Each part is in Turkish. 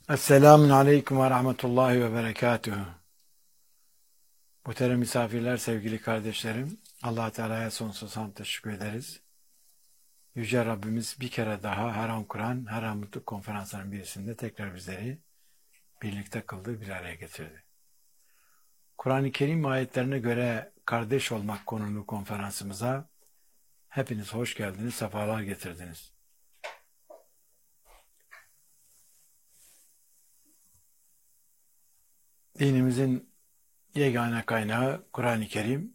Esselamun Aleyküm ve Rahmetullahi ve Berekatuhu. Muhterem misafirler, sevgili kardeşlerim, Allah Teala'ya sonsuz hamd teşekkür ederiz. Yüce Rabbimiz bir kere daha Haram Kur'an, Haram Mutluluk konferanslarının birisinde tekrar bizleri birlikte kıldı, bir araya getirdi. Kur'an-ı Kerim ayetlerine göre kardeş olmak konulu konferansımıza hepiniz hoş geldiniz, sefalar getirdiniz. Dinimizin yegane kaynağı Kur'an-ı Kerim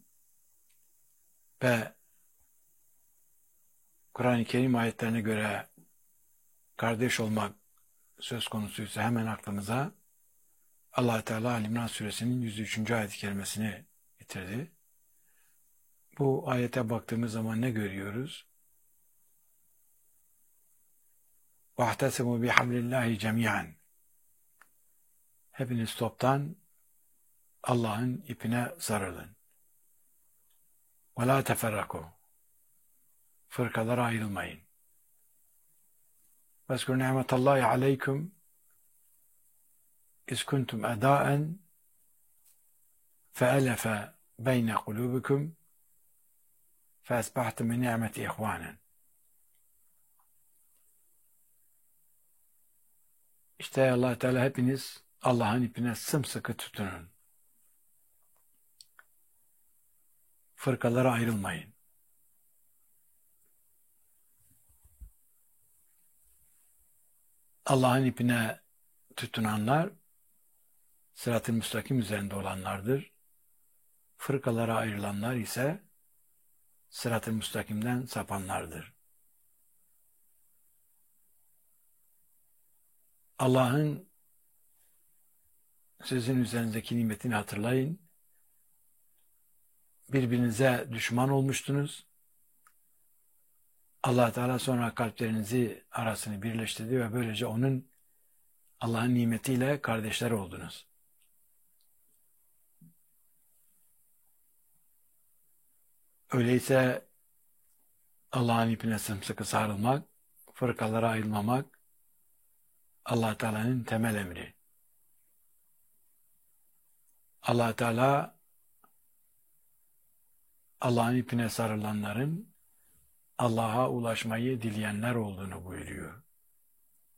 ve Kur'an-ı Kerim ayetlerine göre kardeş olmak söz konusuysa hemen aklımıza Allah Teala Ali İmran suresinin 103. ayet-i kerimesini getirdi. Bu ayete baktığımız zaman ne görüyoruz? وَاَحْتَسِمُوا بِحَبْلِ اللّٰهِ جَمِيعًا. Hepiniz toptan Allah'ın ipine sarılın. وَلَا تَفَرَّقُوا. Fırkalara ayrılmayın. وَاذْكُرْ نِعْمَةَ اللّٰهِ عَلَيْكُمْ اِذْ كُنْتُمْ اَدَاءً فَأَلَفَ بَيْنَ قُلُوبِكُمْ فَأَسْبَحْتُمْ بِنِعْمَةِ اِخْوَانًا. İşte Allah Teala hepiniz Allah'ın ipine sımsıkı tutunun. Fırkalara ayrılmayın. Allah'ın ipine tutunanlar sırat-ı müstakim üzerinde olanlardır. Fırkalara ayrılanlar ise sırat-ı müstakimden sapanlardır. Allah'ın sizin üzerinizdeki nimetini hatırlayın. Birbirinize düşman olmuştunuz. Allah Teala sonra kalplerinizi arasını birleştirdi ve böylece Allah'ın nimetiyle kardeşler oldunuz. Öyleyse Allah'ın ipine sımsıkı sarılmak, fırkalara ayrılmamak Allah Teala'nın temel emri. Allah Teala Allah'ın ipine sarılanların Allah'a ulaşmayı dileyenler olduğunu buyuruyor.